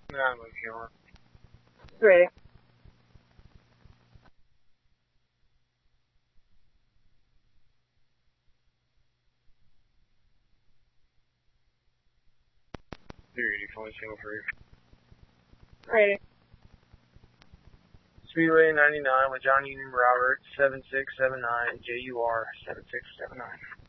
Nah, move you on. Ready. Security, fully single free. Ready. Speedway 99 with John Union Robert, 7679, JUR 7679.